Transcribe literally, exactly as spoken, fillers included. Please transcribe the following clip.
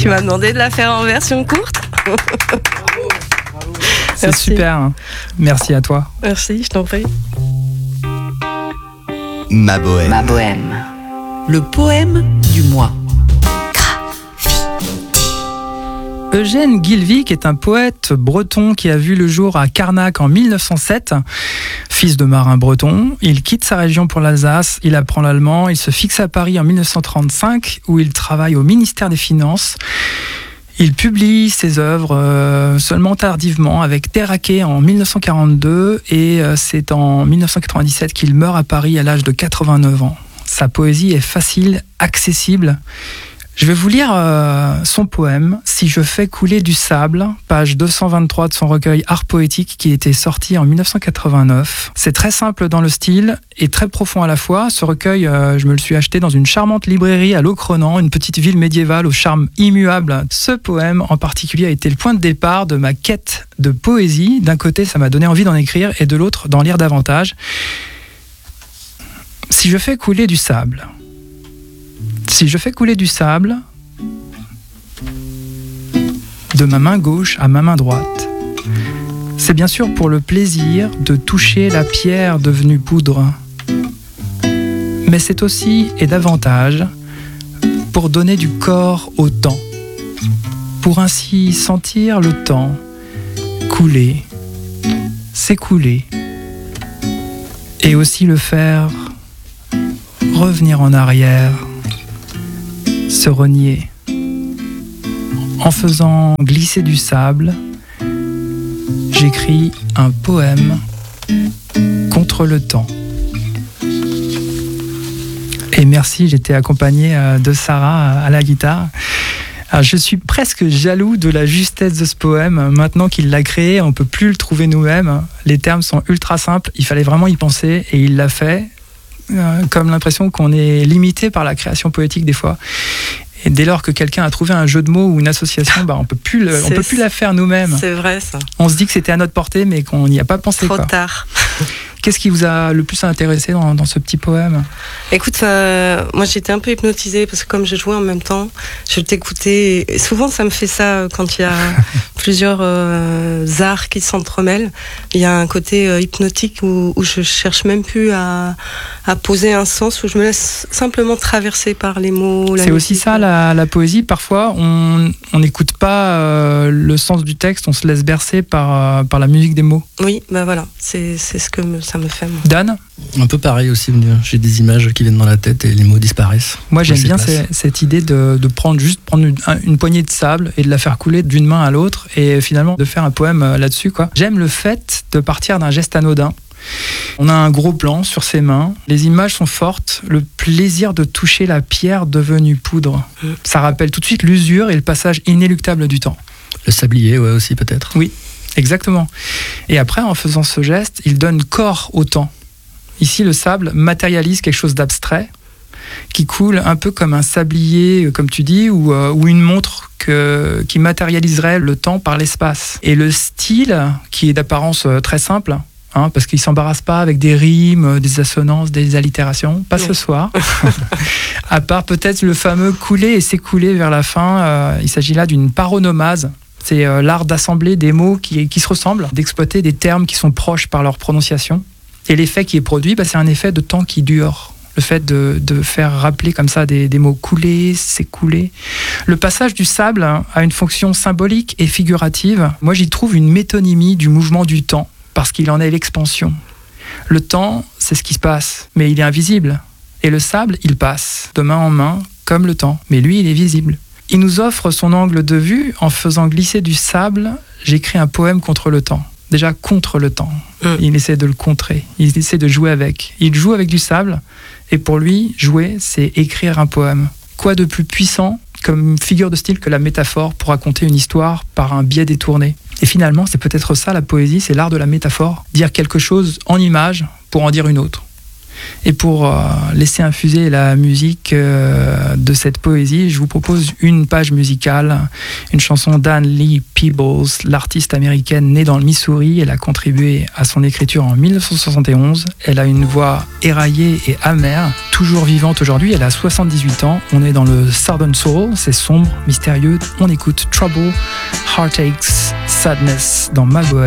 Tu m'as demandé de la faire en version courte. C'est Merci. super. Merci à toi. Merci, je t'en prie. Ma bohème. Ma bohème. Le poème du mois. Eugène Guilvic est un poète breton qui a vu le jour à Carnac en mille neuf cent sept. Fils de marin breton, il quitte sa région pour l'Alsace, il apprend l'allemand, il se fixe à Paris en mille neuf cent trente-cinq où il travaille au ministère des Finances. Il publie ses œuvres euh, seulement tardivement avec Terraquet en mille neuf cent quarante-deux et euh, c'est en mille neuf cent quatre-vingt-dix-sept qu'il meurt à Paris à l'âge de quatre-vingt-neuf ans. Sa poésie est facile, accessible. Je vais vous lire euh, son poème « Si je fais couler du sable », page deux cent vingt-trois de son recueil Art poétique qui était sorti en mille neuf cent quatre-vingt-neuf. C'est très simple dans le style et très profond à la fois. Ce recueil, euh, je me le suis acheté dans une charmante librairie à Locronan, une petite ville médiévale au charme immuable. Ce poème en particulier a été le point de départ de ma quête de poésie. D'un côté, ça m'a donné envie d'en écrire et de l'autre, d'en lire davantage. Si je fais couler du sable... Si je fais couler du sable de ma main gauche à ma main droite, c'est bien sûr pour le plaisir de toucher la pierre devenue poudre. Mais c'est aussi et davantage pour donner du corps au temps, pour ainsi sentir le temps couler, s'écouler, et aussi le faire revenir en arrière, se renier. En faisant glisser du sable, j'écris un poème contre le temps. Et merci, j'étais accompagné de Sarah à la guitare. Alors, je suis presque jaloux de la justesse de ce poème. Maintenant qu'il l'a créé, on ne peut plus le trouver nous-mêmes. Les termes sont ultra simples, il fallait vraiment y penser et il l'a fait. Comme l'impression qu'on est limité par la création poétique des fois. Et dès lors que quelqu'un a trouvé un jeu de mots ou une association, bah on peut plus, le, on peut plus la faire nous-mêmes. C'est vrai ça. On se dit que c'était à notre portée, mais qu'on n'y a pas pensé. Trop quoi. tard. Qu'est-ce qui vous a le plus intéressé dans, dans ce petit poème ? Écoute, euh, moi j'étais un peu hypnotisée parce que comme je jouais en même temps, je t'écoutais. Et souvent ça me fait ça quand il y a plusieurs euh, arts qui s'entremêlent. Il y a un côté euh, hypnotique où, où je cherche même plus à, à poser un sens, où je me laisse simplement traverser par les mots. La C'est musique. aussi ça la, la poésie. Parfois on n'écoute pas euh, le sens du texte, on se laisse bercer par, euh, par la musique des mots. Oui, ben voilà, c'est, c'est ce que me, ça me fait. Moi. Dan ? Un peu pareil aussi, j'ai des images qui viennent dans la tête et les mots disparaissent. Moi j'aime bien ces, cette idée de, de prendre juste prendre une, une poignée de sable et de la faire couler d'une main à l'autre et finalement de faire un poème là-dessus, quoi. J'aime le fait de partir d'un geste anodin. On a un gros plan sur ses mains, les images sont fortes, le plaisir de toucher la pierre devenue poudre. Mmh. Ça rappelle tout de suite l'usure et le passage inéluctable du temps. Le sablier, ouais, aussi peut-être. Oui, exactement. Et après, en faisant ce geste, il donne corps au temps. Ici, le sable matérialise quelque chose d'abstrait qui coule un peu comme un sablier, comme tu dis, ou, euh, ou une montre que, qui matérialiserait le temps par l'espace. Et le style, qui est d'apparence très simple, hein, parce qu'il ne s'embarrasse pas avec des rimes, des assonances, des allitérations, pas non. Ce soir. À part peut-être le fameux couler et s'écouler vers la fin, euh, il s'agit là d'une paronomase. C'est euh, l'art d'assembler des mots qui, qui se ressemblent, d'exploiter des termes qui sont proches par leur prononciation. Et l'effet qui est produit, bah, c'est un effet de temps qui dure. Le fait de, de faire rappeler comme ça des, des mots couler, s'écouler. Le passage du sable a une fonction symbolique et figurative. Moi, j'y trouve une métonymie du mouvement du temps, parce qu'il en est l'expansion. Le temps, c'est ce qui se passe, mais il est invisible. Et le sable, il passe de main en main, comme le temps. Mais lui, il est visible. Il nous offre son angle de vue en faisant glisser du sable. J'écris un poème contre le temps. Déjà contre le temps. Mmh. Il essaie de le contrer. Il essaie de jouer avec. Il joue avec du sable. Et pour lui, jouer, c'est écrire un poème. Quoi de plus puissant comme figure de style que la métaphore pour raconter une histoire par un biais détourné ? Et finalement, c'est peut-être ça la poésie, c'est l'art de la métaphore. Dire quelque chose en image pour en dire une autre. Et pour euh, laisser infuser la musique euh, de cette poésie, je vous propose une page musicale, une chanson d'Anne Lee Peebles, l'artiste américaine née dans le Missouri. Elle a contribué à son écriture en dix-neuf cent soixante et onze. Elle a une voix éraillée et amère, toujours vivante aujourd'hui. Elle a soixante-dix-huit ans. On est dans le Southern Soul, c'est sombre, mystérieux. On écoute Trouble, Heartaches, Sadness dans Ma Bohème.